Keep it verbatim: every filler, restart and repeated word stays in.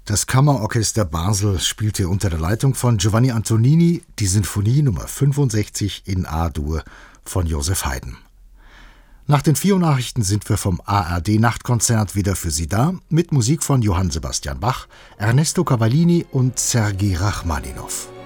Das Kammerorchester Basel spielte unter der Leitung von Giovanni Antonini die Sinfonie Nummer fünfundsechzig in A-Dur von Joseph Haydn. Nach den vier Uhr Nachrichten sind wir vom A R D-Nachtkonzert wieder für Sie da, mit Musik von Johann Sebastian Bach, Ernesto Cavallini und Sergei Rachmaninow.